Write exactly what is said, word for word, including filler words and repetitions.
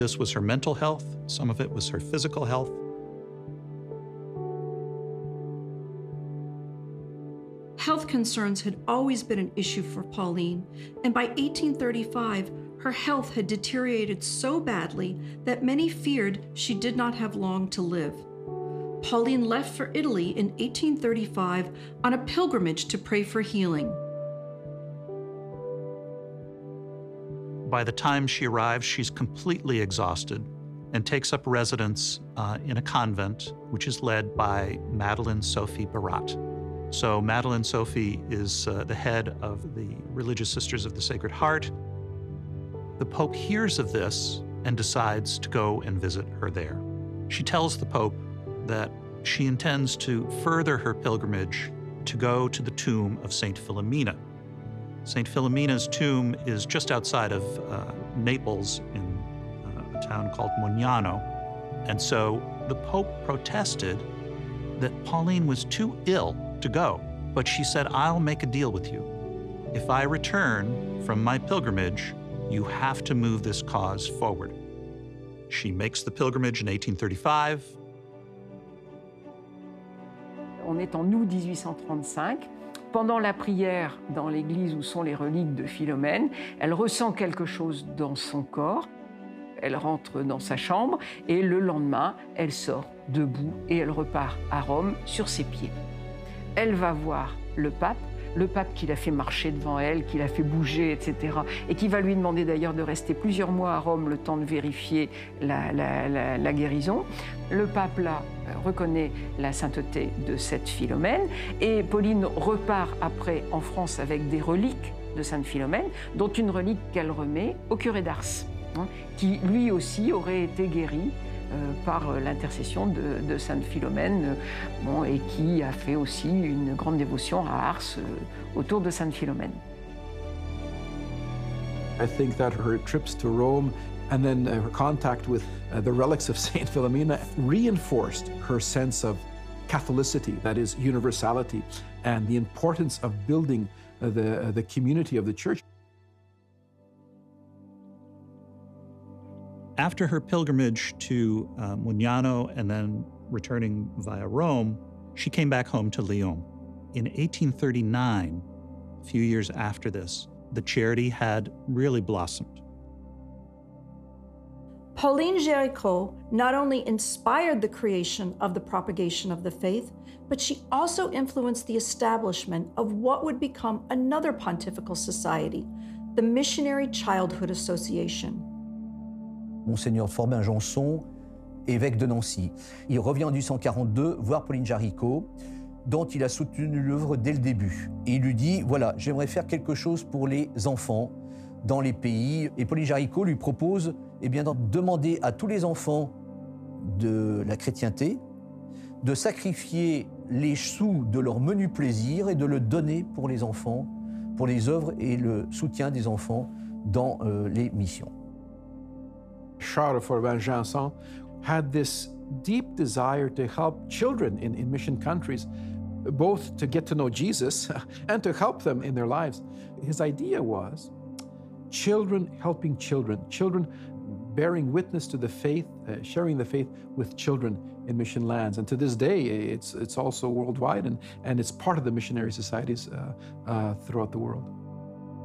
This was her mental health, some of it was her physical health. Health concerns had always been an issue for Pauline, and by eighteen thirty-five, her health had deteriorated so badly that many feared she did not have long to live. Pauline left for Italy in eighteen thirty-five on a pilgrimage to pray for healing. By the time she arrives, she's completely exhausted and takes up residence uh, in a convent, which is led by Madeleine Sophie Barat. So Madeleine Sophie is uh, the head of the Religious Sisters of the Sacred Heart. The Pope hears of this and decides to go and visit her there. She tells the Pope that she intends to further her pilgrimage to go to the tomb of Saint Philomena. Saint Philomena's tomb is just outside of uh, Naples in uh, a town called Mugnano. And so the Pope protested that Pauline was too ill to go, but she said, "I'll make a deal with you. If I return from my pilgrimage, you have to move this cause forward." She makes the pilgrimage in eighteen thirty-five. On est en août dix-huit cent trente-cinq. Pendant la prière dans l'église où sont les reliques de Philomène, elle ressent quelque chose dans son corps. Elle rentre dans sa chambre et le lendemain, elle sort debout et elle repart à Rome sur ses pieds. Elle va voir le pape, le pape qui l'a fait marcher devant elle, qui l'a fait bouger, et cetera, et qui va lui demander d'ailleurs de rester plusieurs mois à Rome le temps de vérifier la, la, la, la guérison. Le pape, là, reconnaît la sainteté de cette Philomène, et Pauline repart après en France avec des reliques de Sainte Philomène, dont une relique qu'elle remet au curé d'Ars, hein, qui lui aussi aurait été guéri Euh, par l'intercession de, de Sainte Philomène, euh, bon, et qui a fait aussi une grande dévotion à Ars euh, autour de Sainte Philomène. I think that her trips to Rome and then uh, her contact with uh, the relics of Saint Philomena reinforced her sense of Catholicity, that is, universality, and the importance of building uh, the, uh, the community of the Church. After her pilgrimage to uh, Mugnano and then returning via Rome, she came back home to Lyon. In eighteen thirty-nine, a few years after this, the charity had really blossomed. Pauline Jaricot not only inspired the creation of the Propagation of the Faith, but she also influenced the establishment of what would become another pontifical society, the Missionary Childhood Association. Monseigneur Forbin Janson, évêque de Nancy. Il revient en dix-huit cent quarante-deux voir Pauline Jaricot, dont il a soutenu l'œuvre dès le début. Et il lui dit, voilà, j'aimerais faire quelque chose pour les enfants dans les pays. Et Pauline Jaricot lui propose eh bien, de demander à tous les enfants de la chrétienté de sacrifier les sous de leur menu plaisir et de le donner pour les enfants, pour les œuvres et le soutien des enfants dans euh, les missions. Charles Forbin Janson had this deep desire to help children in, in mission countries, both to get to know Jesus and to help them in their lives. His idea was children helping children, children bearing witness to the faith, uh, sharing the faith with children in mission lands. And to this day, it's, it's also worldwide, and, and it's part of the missionary societies uh, uh, throughout the world.